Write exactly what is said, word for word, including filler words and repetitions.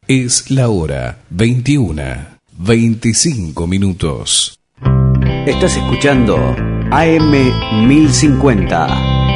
Es la hora veintiuna, veinticinco minutos. Estás escuchando A M mil cincuenta.